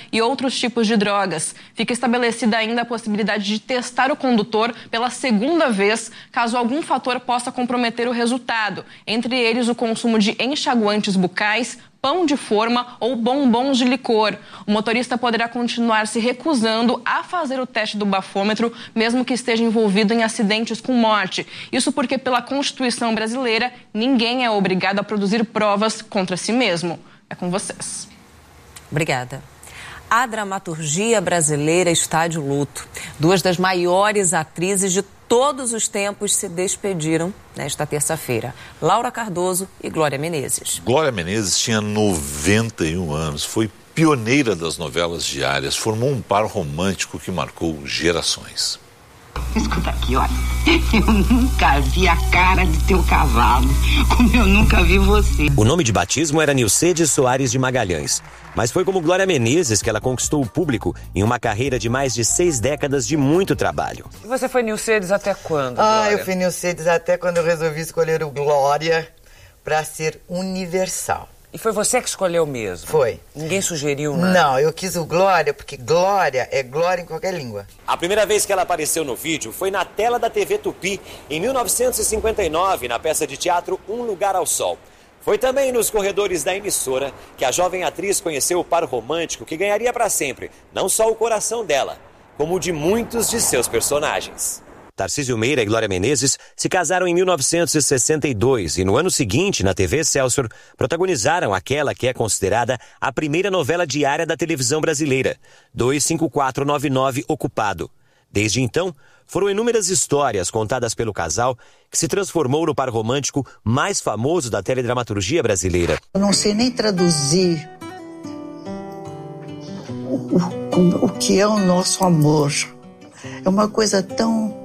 e outros tipos de drogas. Fica estabelecida ainda a possibilidade de testar o condutor pela segunda vez, caso algum fator possa comprometer o resultado, entre eles o consumo de enxaguantes bucais, pão de forma ou bombons de licor. O motorista poderá continuar se recusando a fazer o teste do bafômetro, mesmo que esteja envolvido em acidentes com morte. Isso porque, pela Constituição brasileira, ninguém é obrigado a produzir provas contra si mesmo. É com vocês. Obrigada. A dramaturgia brasileira está de luto. Duas das maiores atrizes de todos os tempos se despediram nesta terça-feira. Laura Cardoso e Glória Menezes. Glória Menezes tinha 91 anos, foi pioneira das novelas diárias, formou um par romântico que marcou gerações. Escuta aqui, olha, eu nunca vi a cara de teu cavalo, como eu nunca vi você. O nome de batismo era Nilcede Soares de Magalhães, mas foi como Glória Menezes que ela conquistou o público em uma carreira de mais de 6 décadas de muito trabalho. E você foi Nilcedes até quando, Glória? Eu fui Nilcedes até quando eu resolvi escolher o Glória para ser universal. E foi você que escolheu mesmo? Foi. Ninguém sugeriu nada? Não, eu quis o Glória porque Glória é glória em qualquer língua. A primeira vez que ela apareceu no vídeo foi na tela da TV Tupi, em 1959, na peça de teatro Um Lugar ao Sol. Foi também nos corredores da emissora que a jovem atriz conheceu o par romântico que ganharia para sempre, não só o coração dela, como o de muitos de seus personagens. Tarcísio Meira e Glória Menezes se casaram em 1962 e no ano seguinte, na TV Excelsior, protagonizaram aquela que é considerada a primeira novela diária da televisão brasileira, 25499 Ocupado. Desde então, foram inúmeras histórias contadas pelo casal que se transformou no par romântico mais famoso da teledramaturgia brasileira. Eu não sei nem traduzir o que é o nosso amor. É uma coisa tão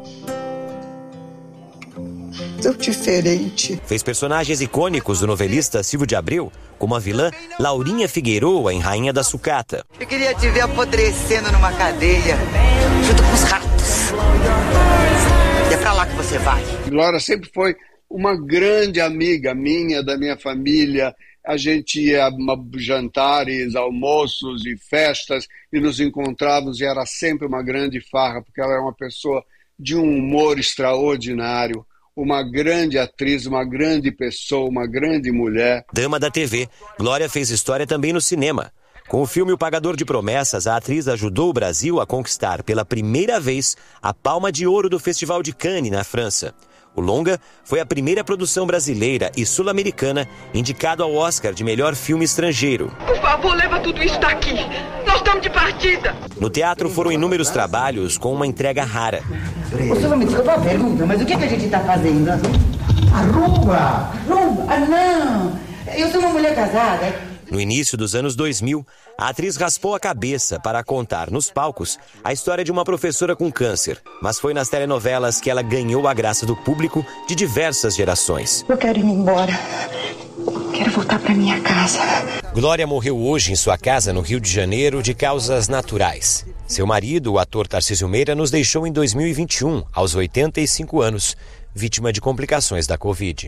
diferente. Fez personagens icônicos do novelista Silvio de Abreu, como a vilã Laurinha Figueroa em Rainha da Sucata. Eu queria te ver apodrecendo numa cadeia, junto com os ratos. E é pra lá que você vai. Glória sempre foi uma grande amiga minha, da minha família. A gente ia a jantares, almoços e festas e nos encontrávamos e era sempre uma grande farra, porque ela é uma pessoa de um humor extraordinário. Uma grande atriz, uma grande pessoa, uma grande mulher. Dama da TV, Glória fez história também no cinema. Com o filme O Pagador de Promessas, a atriz ajudou o Brasil a conquistar pela primeira vez a Palma de Ouro do Festival de Cannes, na França. O longa foi a primeira produção brasileira e sul-americana indicado ao Oscar de melhor filme estrangeiro. Por favor, leva tudo isso daqui. Nós estamos de partida. No teatro foram inúmeros trabalhos com uma entrega rara. O senhor me desculpa a pergunta, mas o que a gente está fazendo? Rumba! Rumba? Ah, não! Eu sou uma mulher casada. No início dos anos 2000, a atriz raspou a cabeça para contar nos palcos a história de uma professora com câncer. Mas foi nas telenovelas que ela ganhou a graça do público de diversas gerações. Eu quero ir embora. Quero voltar para minha casa. Glória morreu hoje em sua casa no Rio de Janeiro de causas naturais. Seu marido, o ator Tarcísio Meira, nos deixou em 2021, aos 85 anos, vítima de complicações da Covid.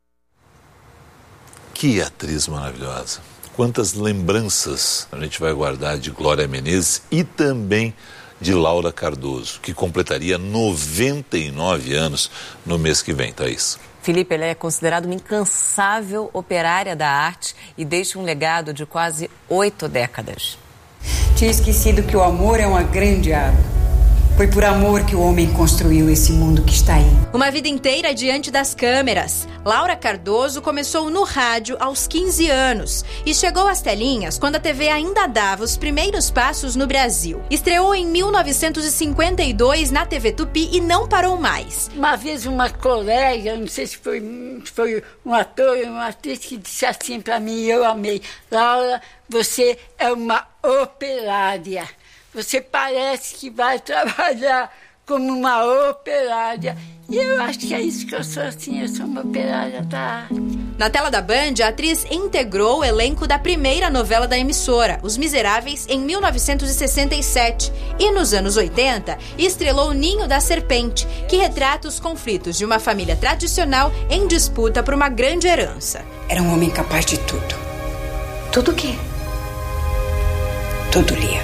Que atriz maravilhosa. Quantas lembranças a gente vai guardar de Glória Menezes e também de Laura Cardoso, que completaria 99 anos no mês que vem, Thaís. Felipe, ela é considerada uma incansável operária da arte e deixa um legado de quase 8 décadas. Tinha esquecido que o amor é uma grande árvore. Foi por amor que o homem construiu esse mundo que está aí. Uma vida inteira diante das câmeras. Laura Cardoso começou no rádio aos 15 anos e chegou às telinhas quando a TV ainda dava os primeiros passos no Brasil. Estreou em 1952 na TV Tupi e não parou mais. Uma vez uma colega, não sei se foi um ator ou uma atriz, que disse assim para mim, e eu amei: Laura, você é uma operária. Você parece que vai trabalhar como uma operária. E eu acho que é isso que eu sou, assim, eu sou uma operária da arte. Na tela da Band, a atriz integrou o elenco da primeira novela da emissora, Os Miseráveis, em 1967. E nos anos 80, estrelou Ninho da Serpente, que retrata os conflitos de uma família tradicional em disputa por uma grande herança. Era um homem capaz de tudo. Tudo o quê? Tudo, Lia.